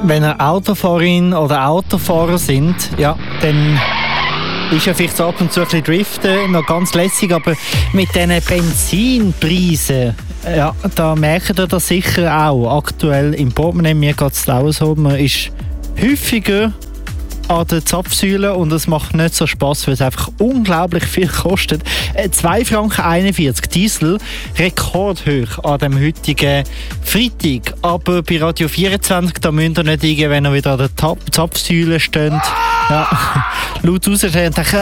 Wenn ihr Autofahrerin oder Autofahrer sind, ja, dann ist ja vielleicht so ab und zu ein bisschen Driften noch ganz lässig, aber mit diesen Benzinpreisen, ja, da merkt ihr das sicher auch. Aktuell im Portemonnaie, mir geht es auch so, man ist häufiger an der Zapfsäule und es macht nicht so Spass, weil es einfach unglaublich viel kostet. 2,41 Franken Diesel, rekordhoch an dem heutigen Freitag. Aber bei Radio 24, da müsst ihr nicht wenn ihr wieder an der Zapfsäule steht, ja, laut rausstehen und denken,